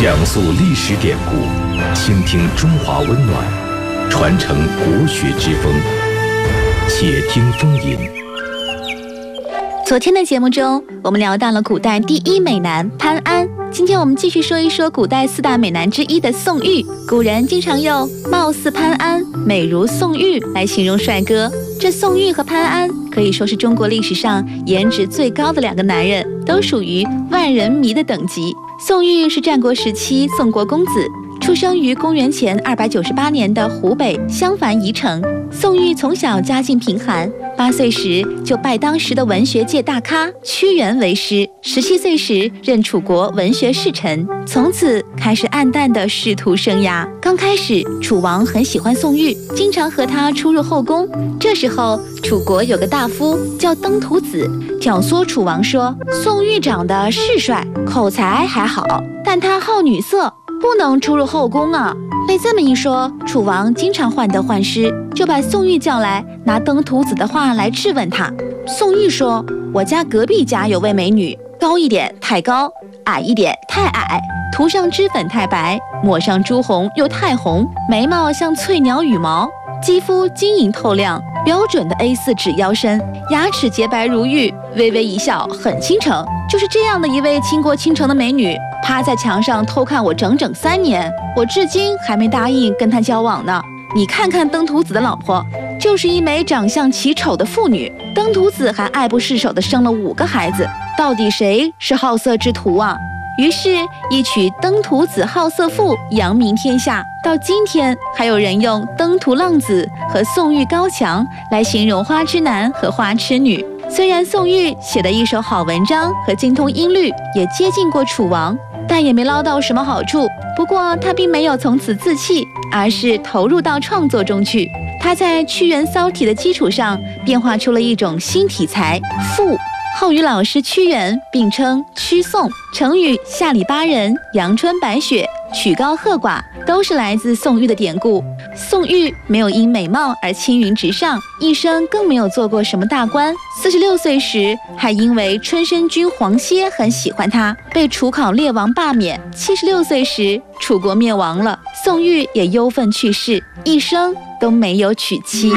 讲述历史典故，倾听中华温暖，传承国学之风。且听风吟。 昨天的节目中，我们聊到了古代第一美男潘安。今天我们继续说一说古代四大美男之一的宋玉。古人经常用貌似潘安，美如宋玉来形容帅哥。这宋玉和潘安可以说是中国历史上颜值最高的两个男人，都属于万人迷的等级。宋玉是战国时期宋国公子，出生于公元前298年的湖北襄樊宜城。宋玉从小家境贫寒，8岁时就拜当时的文学界大咖屈原为师，17岁时任楚国文学侍臣，从此开始暗淡的仕途生涯。刚开始，楚王很喜欢宋玉，经常和他出入后宫。这时候，楚国有个大夫叫登徒子，挑唆楚王说：“宋玉长得是帅，口才还好，但他好女色，不能出入后宫啊。”被这么一说，楚王经常患得患失，就把宋玉叫来，拿登徒子的话来质问他。宋玉说：“我家隔壁家有位美女，高一点太高，矮一点太矮，涂上脂粉太白，抹上朱红又太红，眉毛像翠鸟羽毛，肌肤晶莹透亮，标准的 A4 纸腰身，牙齿洁白如玉，微微一笑很倾城。就是这样的一位倾国倾城的美女，趴在墙上偷看我整整3年，我至今还没答应跟她交往呢。你看看登徒子的老婆，就是一枚长相奇丑的妇女，登徒子还爱不释手地生了5个孩子，到底谁是好色之徒啊？”于是，一曲登徒子好色妇扬名天下。到今天，还有人用登徒浪子和宋玉高强来形容花痴男和花痴女。虽然宋玉写的一手好文章和精通音律，也接近过楚王，但也没捞到什么好处。不过他并没有从此自弃，而是投入到创作中去。他在屈原骚体的基础上，变化出了一种新题材——赋。后与老师屈原并称屈宋，成语下里巴人、阳春白雪、曲高和寡都是来自宋玉的典故。宋玉没有因美貌而青云直上，一生更没有做过什么大官。46岁时，还因为春申君黄歇很喜欢他，被楚考烈王罢免。76岁时，楚国灭亡了，宋玉也忧愤去世，一生都没有娶妻。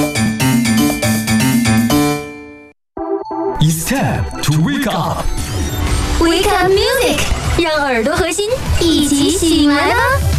It's time to wake up. Wake up music， 让耳朵和心一起醒来吧。